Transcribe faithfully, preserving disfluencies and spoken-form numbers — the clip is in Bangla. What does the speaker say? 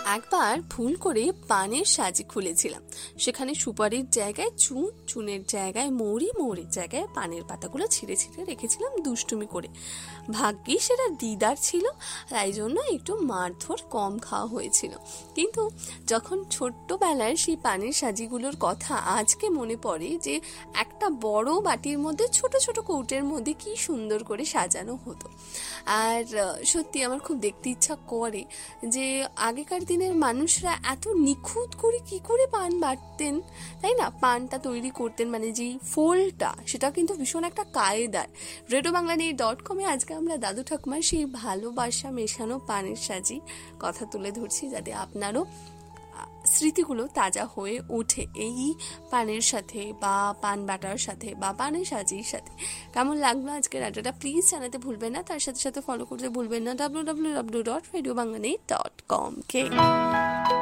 একবার ভুল করে পানের সাজি খুলেছিলাম। সেখানে সুপারির জায়গায় চুন, চুনের জায়গায় মৌরি, মৌরির জায়গায় পানের পাতাগুলো ছিঁড়ে ছিঁড়ে রেখেছিলাম দুষ্টুমি করে। ভাগ্যিস সেটা দিদার ছিল, তাই জন্য একটু মারধর কম খাওয়া হয়েছিল। কিন্তু যখন ছোট্টবেলায় সেই পানের সাজিগুলোর কথা আজকে মনে পড়ে, যে একটা বড় বাটির মধ্যে ছোট ছোট কৌটের মধ্যে কি সুন্দর করে সাজানো হতো। আর সত্যি আমার খুব দেখতে ইচ্ছা করে যে আগেকার দিনের মানুষরা এত নিখুঁত করে কি করে পান বাটতেন, তাই না? পানটা তৈরি করতেন, মানে যেই ফোলটা, সেটা কিন্তু ভীষণ একটা কায়দার। রেডিও বাংলা নিয়ে ডট কমে আজকে আমরা দাদু ঠাকুমার সেই ভালোবাসা মেশানো পানের সাজি কথা তুলে ধরছি, যাতে আপনারও স্মৃতিগুলো তাজা হয়ে ওঠে এই পানের সাথে বা পান বাটার সাথে বা পানের সাজির সাথে। কেমন লাগলো আজকের আড্ডাটা প্লিজ জানাতে ভুলবেন না, তার সাথে সাথে ফলো করতে ভুলবেন না W W W dot radio Bangla dot com কে।